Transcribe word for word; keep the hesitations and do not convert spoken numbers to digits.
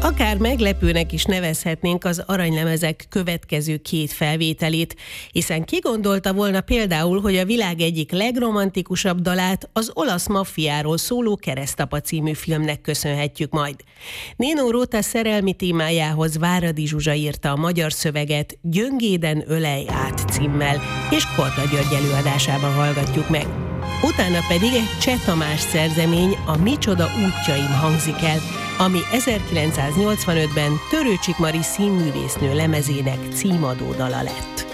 Akár meglepőnek is nevezhetnénk az aranylemezek következő két felvételét, hiszen ki gondolta volna például, hogy a világ egyik legromantikusabb dalát az olasz maffiáról szóló Keresztapa című filmnek köszönhetjük majd. Nino Rota szerelmi témájához Váradi Zsuzsa írta a magyar szöveget Gyöngéden ölej át címmel, és Korda György előadásában hallgatjuk meg. Utána pedig egy Cseh Tamás szerzemény, a Micsoda útjaim hangzik el, ami ezerkilencszáznyolcvanötben Törőcsik Mari színművésznő lemezének címadó dala lett.